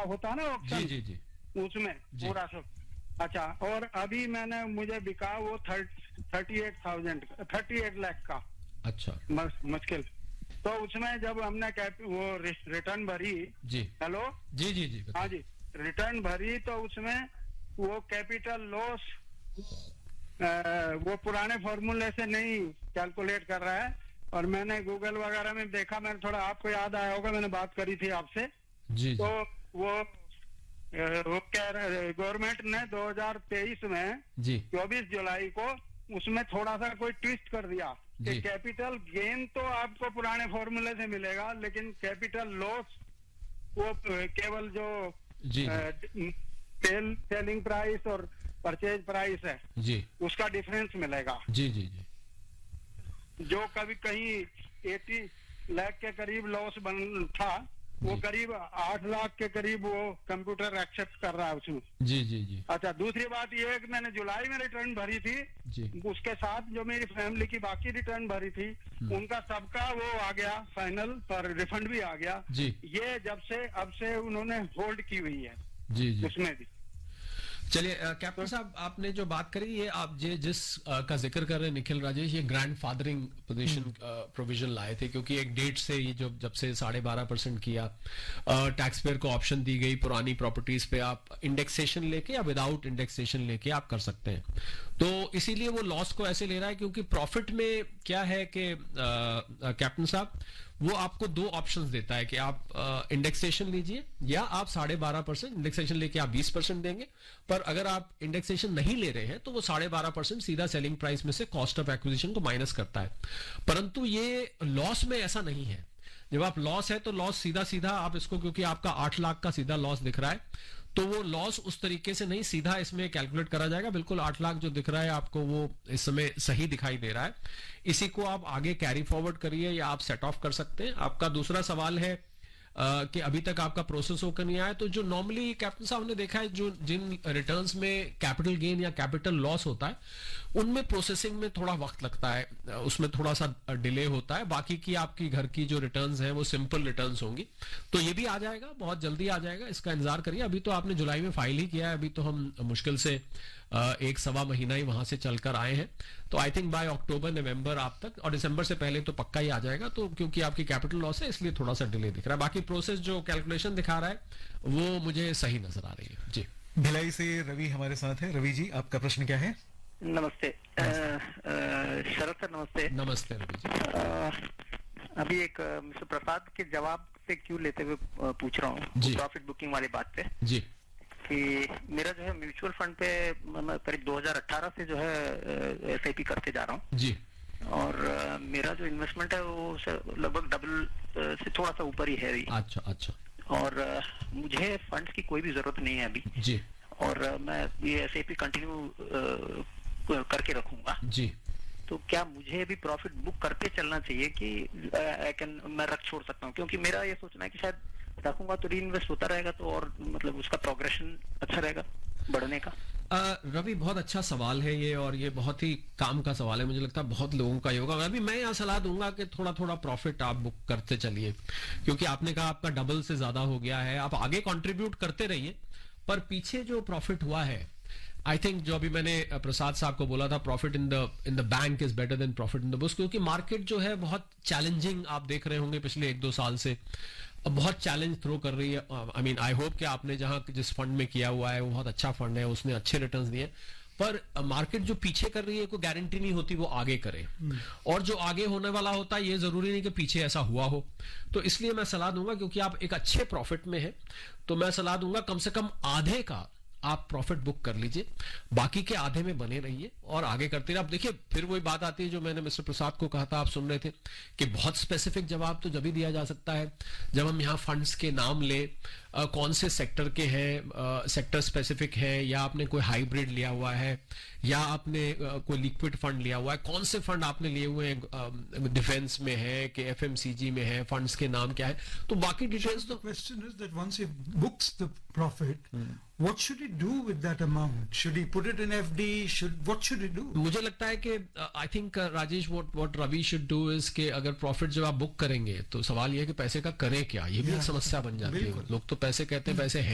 होता है ना ऑप्शन, जी जी उसमें पूरा सब। अच्छा, और अभी मुझे बिका वो 38 लाख का। अच्छा, मुश्किल। तो उसमें जब हमने वो रिटर्न भरी जी, हेलो जी जी जी, हाँ जी, रिटर्न भरी तो उसमें वो कैपिटल लॉस वो पुराने फॉर्मूले से नहीं कैलकुलेट कर रहा है। और मैंने गूगल वगैरह में देखा, मैंने थोड़ा, आपको याद आया होगा मैंने बात करी थी आपसे, जी, तो वो कह रहे गवर्नमेंट ने 2023 में जी 24 जुलाई को उसमें थोड़ा सा कोई ट्विस्ट कर दिया कि कैपिटल गेन तो आपको पुराने फॉर्मूले से मिलेगा, लेकिन कैपिटल लॉस वो केवल जो सेलिंग प्राइस और परचेज प्राइस है जी, उसका डिफरेंस मिलेगा। जी जी जी, जो कभी कहीं 80 लाख के करीब लॉस बन था, वो करीब 8 लाख के करीब वो कंप्यूटर एक्सेप्ट कर रहा है उसमें। जी जी जी। अच्छा, दूसरी बात ये है कि मैंने जुलाई में रिटर्न भरी थी जी, उसके साथ जो मेरी फैमिली की बाकी रिटर्न भरी थी उनका सबका वो आ गया फाइनल, पर रिफंड भी आ गया जी। ये जब से अब से उन्होंने होल्ड की हुई है जी जी, उसमें भी। चलिए कैप्टन साहब, आपने जो बात करी ये आप जिस का जिक्र कर रहे हैं निखिल राजेश, ये ग्रैंडफादरिंग पोजीशन प्रोविजन लाए थे, क्योंकि एक डेट से ये जब से 12.5% किया टैक्स पेयर को ऑप्शन दी गई पुरानी प्रॉपर्टीज पे आप इंडेक्सेशन लेके या विदाउट इंडेक्सेशन लेके आप कर सकते हैं। तो इसीलिए वो लॉस को ऐसे ले रहा है, क्योंकि प्रॉफिट में क्या है कि कैप्टन साहब वो आपको दो ऑप्शंस देता है कि आप इंडेक्सेशन लीजिए या आप 12.5%। इंडेक्सेशन लेके आप 20% देंगे, पर अगर आप इंडेक्सेशन नहीं ले रहे हैं तो वो 12.5% सीधा सेलिंग प्राइस में से कॉस्ट ऑफ एक्विजिशन को माइनस करता है। परंतु ये लॉस में ऐसा नहीं है। जब आप लॉस है तो लॉस सीधा सीधा आप इसको, क्योंकि आपका 8 लाख का सीधा लॉस दिख रहा है, तो वो लॉस उस तरीके से नहीं सीधा इसमें कैलकुलेट करा जाएगा। बिल्कुल 8 लाख जो दिख रहा है आपको वो इस समय सही दिखाई दे रहा है। इसी को आप आगे कैरी फॉरवर्ड करिए या आप सेट ऑफ कर सकते हैं। आपका दूसरा सवाल है कि अभी तक आपका प्रोसेस होकर नहीं आया, तो जो नॉर्मली कैप्टन साहब ने देखा है जो जिन रिटर्न्स में कैपिटल गेन या कैपिटल लॉस होता है उनमें प्रोसेसिंग में थोड़ा वक्त लगता है, उसमें थोड़ा सा डिले होता है। बाकी की आपकी घर की जो रिटर्न्स हैं वो सिंपल रिटर्न्स होंगी, तो ये भी आ जाएगा, बहुत जल्दी आ जाएगा, इसका इंतजार करिए। अभी तो आपने जुलाई में फाइल ही किया है, अभी तो हम मुश्किल से 1-1.25 महीना ही वहां से चलकर आए हैं। तो आई थिंक बाय अक्टूबर नवंबर आप तक, और दिसंबर से पहले तो पक्का ही आ जाएगा। तो क्योंकि आपकी कैपिटल लॉस है इसलिए थोड़ा सा डिले दिख रहा है, बाकी प्रोसेस जो कैलकुलेशन दिखा रहा है वो मुझे सही नजर आ रही है। जी, भिलाई से रवि हमारे साथ है। रवि जी, आपका प्रश्न क्या है? नमस्ते शरद सर, नमस्ते। नमस्ते रवि जी। अभी एक मिस्टर प्रसाद के जवाब पे क्यों लेते हुए पूछ रहा हूँ प्रॉफिट बुकिंग वाली बात पे जी, कि मेरा जो है म्यूचुअल फंड पे मैं करीब 2018 से जो है एसआईपी करते जा रहा हूँ जी, और मेरा जो इन्वेस्टमेंट है वो लगभग डबल से थोड़ा सा ऊपर ही है अभी। अच्छा अच्छा। और मुझे फंड्स की कोई भी जरूरत नहीं है अभी जी, और मैं ये एसआईपी कंटिन्यू करके रखूंगा जी। तो क्या मुझे भी प्रॉफिट बुक करके चलना चाहिए कि मैं रख छोड़ सकता हूँ? क्योंकि मेरा ये सोचना है कि शायद रखूंगा तो री इन्वेस्ट होता रहेगा, तो और मतलब उसका प्रोग्रेशन अच्छा रहेगा बढ़ने का। रवि, बहुत अच्छा सवाल है ये, और ये बहुत ही काम का सवाल है। मुझे लगता है बहुत लोगों का ही होगा। अभी मैं यहाँ सलाह दूंगा कि थोड़ा थोड़ा प्रॉफिट आप बुक करते चलिए, क्योंकि आपने कहा आपका डबल से ज्यादा हो गया है। आप आगे कंट्रीब्यूट करते रहिए, पर पीछे जो प्रॉफिट हुआ है, आई थिंक जो अभी मैंने प्रसाद साहब को बोला था, profit in the bank is better than profit in the books, क्योंकि मार्केट जो है बहुत चैलेंजिंग आप देख रहे होंगे पिछले 1-2 साल से, बहुत चैलेंज थ्रो कर रही है। आई मीन आई होप कि आपने जहां जिस फंड में किया हुआ है वो बहुत अच्छा फंड है, उसने अच्छे रिटर्न्स दिए, पर मार्केट जो पीछे कर रही है कोई गारंटी नहीं होती वो आगे करे, और जो आगे होने वाला होता है ये जरूरी नहीं कि पीछे ऐसा हुआ हो। तो इसलिए मैं सलाह दूंगा, क्योंकि आप एक अच्छे प्रॉफिट में है, तो मैं सलाह दूंगा कम से कम आधे का आप प्रॉफिट बुक कर लीजिए, बाकी के आधे में बने रहिए और आगे करते रहिए। आप देखिए फिर वही बात आती है जो मैंने मिस्टर प्रसाद को कहा था, आप सुन रहे थे, कि बहुत स्पेसिफिक जवाब तो जब भी दिया जा सकता है जब हम यहाँ फंड्स के नाम ले, कौन से सेक्टर के हैं, सेक्टर स्पेसिफिक है, या आपने कोई हाइब्रिड लिया हुआ है, या आपने कोई लिक्विड फंड लिया हुआ है, कौन से फंड आपने लिए हुए हैं, डिफेंस में है कि एफएमसीजी में है, फंड्स के नाम क्या है, तो बाकी डिटेल्स। तो question is that once he books the profit, what should he do with that amount? Should he put it in FD? What should he do? मुझे लगता है कि I think Rajesh what Ravi should do is कि अगर profit जब आप book करेंगे तो सवाल ये है कि पैसे का करें क्या, ये भी एक समस्या बन जाती है। लोग तो पैसे कहते हैं पैसे